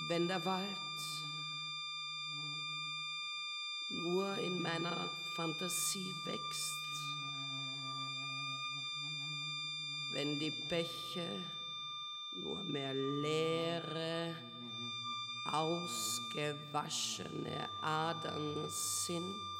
wenn der Wald nur in meiner Fantasie wächst, wenn die Bäche nur mehr leere, ausgewaschene Adern sind,